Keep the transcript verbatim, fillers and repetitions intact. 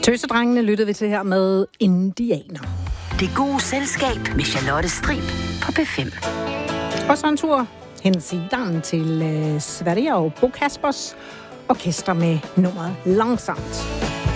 Tøsedrengene lyttede vi til her med Indianer. Det gode selskab med Charlotte Strib på P fem. Og så en tur hen siden til øh, Sverige og Bo Kaspers orkester med nummeret Langsomt.